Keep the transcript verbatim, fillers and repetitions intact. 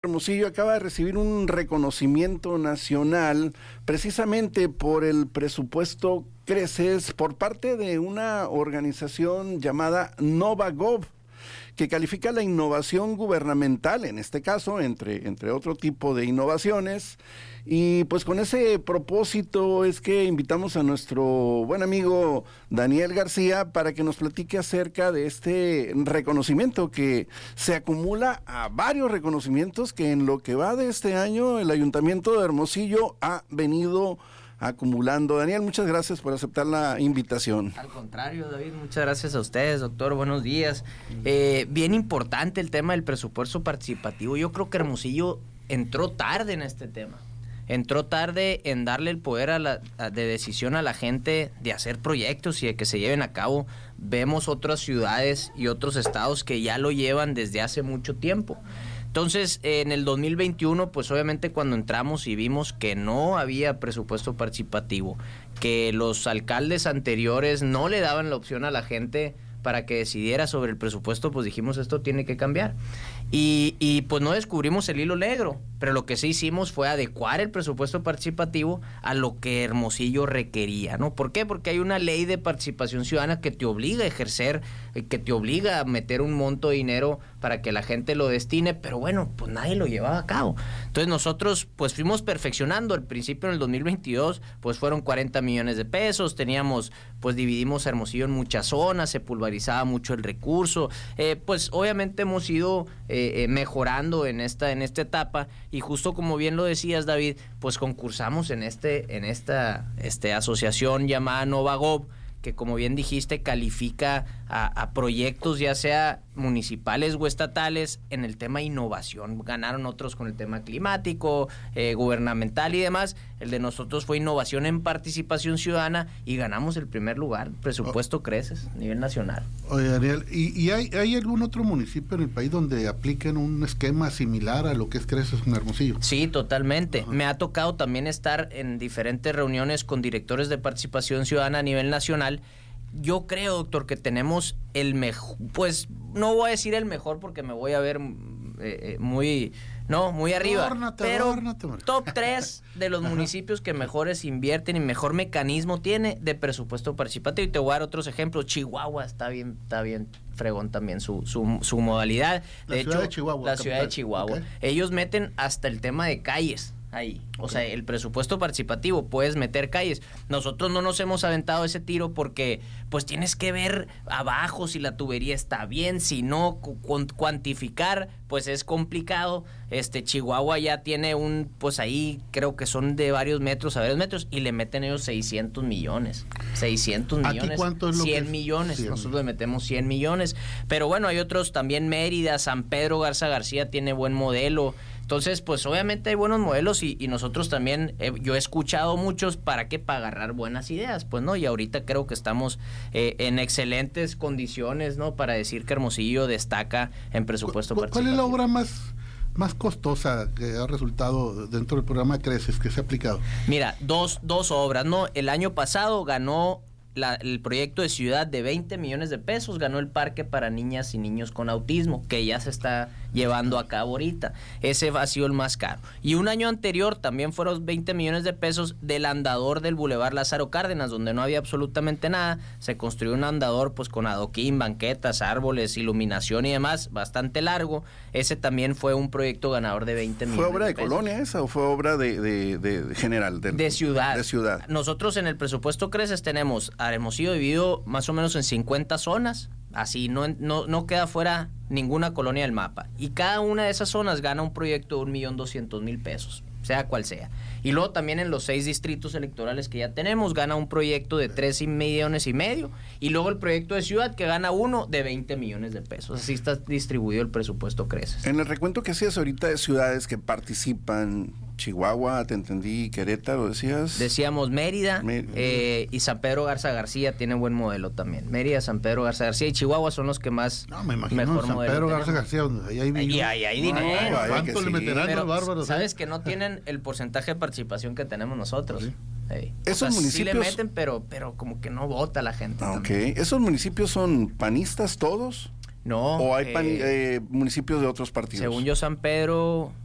Hermosillo acaba de recibir un reconocimiento nacional precisamente por el presupuesto Creces por parte de una organización llamada NovaGov, que califica la innovación gubernamental, en este caso, entre, entre otro tipo de innovaciones. Y pues con ese propósito es que invitamos a nuestro buen amigo Daniel García para que nos platique acerca de este reconocimiento que se acumula a varios reconocimientos que en lo que va de este año el Ayuntamiento de Hermosillo ha venido acumulando. Daniel, muchas gracias por aceptar la invitación. Al contrario, David, muchas gracias a ustedes, doctor, buenos días. Eh, bien importante el tema del presupuesto participativo. Yo creo que Hermosillo entró tarde en este tema. Entró tarde en darle el poder a la, a, de decisión a la gente de hacer proyectos y de que se lleven a cabo. Vemos otras ciudades y otros estados que ya lo llevan desde hace mucho tiempo. Entonces, en el dos mil veintiuno, pues obviamente cuando entramos y vimos que no había presupuesto participativo, que los alcaldes anteriores no le daban la opción a la gente para que decidiera sobre el presupuesto, pues dijimos, esto tiene que cambiar. Y, y pues no descubrimos el hilo negro, pero lo que sí hicimos fue adecuar el presupuesto participativo a lo que Hermosillo requería, ¿no? ¿Por qué? Porque hay una ley de participación ciudadana que te obliga a ejercer, que te obliga a meter un monto de dinero para que la gente lo destine, pero bueno, pues nadie lo llevaba a cabo. Entonces nosotros pues fuimos perfeccionando. Al principio, en el dos mil veintidós, pues fueron cuarenta millones de pesos, teníamos, pues dividimos Hermosillo en muchas zonas, se pulverizaba mucho el recurso, eh, pues obviamente hemos ido eh, eh, mejorando en esta, en esta etapa. Y justo como bien lo decías, David, pues concursamos en este, en esta este, asociación llamada NovaGov, que como bien dijiste, califica a, a proyectos ya sea municipales o estatales en el tema innovación. Ganaron otros con el tema climático, eh, gubernamental y demás. El de nosotros fue innovación en participación ciudadana y ganamos el primer lugar. Presupuesto oh. Creces a nivel nacional. Oye, Daniel, ¿y, y hay, hay algún otro municipio en el país donde apliquen un esquema similar a lo que es Creces en Hermosillo? Sí, totalmente. Ajá. Me ha tocado también estar en diferentes reuniones con directores de participación ciudadana a nivel nacional. Yo creo, doctor, que tenemos el mejor, pues no voy a decir el mejor porque me voy a ver eh, muy, no, muy arriba, Adórnate, pero adórnate, top tres de los municipios que mejores invierten y mejor mecanismo tiene de presupuesto participativo. Y te voy a dar otros ejemplos. Chihuahua está bien, está bien fregón también su, su, su modalidad. La de ciudad hecho, de Chihuahua. La ciudad de Chihuahua. Okay. Ellos meten hasta el tema de calles ahí, okay. O sea, el presupuesto participativo, puedes meter calles. Nosotros no nos hemos aventado ese tiro porque pues tienes que ver abajo si la tubería está bien, si no, cu cuantificar, pues es complicado. Este Chihuahua ya tiene un, pues ahí creo que son de varios metros a varios metros y le meten ellos seiscientos millones. seiscientos millones. ¿Aquí cuánto es lo cien que es? millones. cien. Nosotros le metemos cien millones. Pero bueno, hay otros también. Mérida, San Pedro Garza García tiene buen modelo. Entonces, pues obviamente hay buenos modelos y, y nosotros también, eh, yo he escuchado muchos para que para agarrar buenas ideas, pues, ¿no? Y ahorita creo que estamos eh, en excelentes condiciones, ¿no? Para decir que Hermosillo destaca en presupuesto ¿Cuál, participativo. ¿Cuál es la obra más, más costosa que ha resultado dentro del programa Creces que se ha aplicado? Mira, dos, dos obras, ¿no? El año pasado ganó La, el proyecto de ciudad de veinte millones de pesos, ganó el parque para niñas y niños con autismo, que ya se está llevando a cabo ahorita. Ese ha sido el más caro. Y un año anterior también fueron veinte millones de pesos del andador del Boulevard Lázaro Cárdenas, donde no había absolutamente nada. Se construyó un andador pues con adoquín, banquetas, árboles, iluminación y demás, bastante largo. Ese también fue un proyecto ganador de veinte millones. ¿Fue obra de, de colonia esa o fue obra de, de, de, de general? De, de ciudad. De ciudad. Nosotros en el presupuesto Creces tenemos a Hermosillo dividido más o menos en cincuenta zonas, así no, no, no queda fuera ninguna colonia del mapa, y cada una de esas zonas gana un proyecto de un millón doscientos mil pesos, sea cual sea. Y luego también en los seis distritos electorales que ya tenemos gana un proyecto de tres millones y medio, y luego el proyecto de ciudad que gana uno de veinte millones de pesos. Así está distribuido el presupuesto Creces. En el recuento que hacías ahorita de ciudades que participan, Chihuahua, te entendí, Querétaro, decías. Decíamos Mérida, Mer eh, y San Pedro Garza García tiene buen modelo también. Mérida, San Pedro Garza García y Chihuahua son los que más no, me imagino, mejor San modelo Pedro tenemos. Garza García, ahí hay dinero. Y ahí hay dinero. No, ¿cuánto le sí. meterán Pero, los bárbaros? sabes que no tienen el porcentaje de participación que tenemos nosotros. Sí. Hey. Esos o sea, municipios sí le meten, pero, pero como que no vota la gente. Ah, ok. También. ¿Esos municipios son panistas todos? No. ¿O hay pan, eh, eh, municipios de otros partidos? Según yo, San Pedro